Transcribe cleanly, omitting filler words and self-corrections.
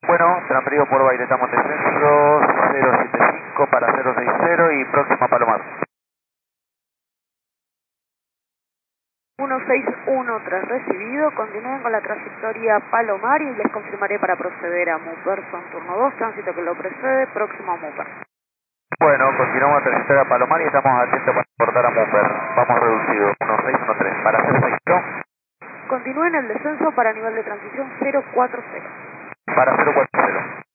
Bueno, transferido por baile, estamos en descenso 075 para 060 y próxima Palomar. 161 tras recibido, continúen con la trayectoria Palomar y les confirmaré para proceder a Mupper. Son turno 2, tránsito que lo precede, próximo a Mupper. Bueno, continuamos a trayectoria Palomar y estamos atentos para cortar a Mupper. Vamos reducido, 1613 para 060. Continúen el descenso para nivel de transición 040. Para 04.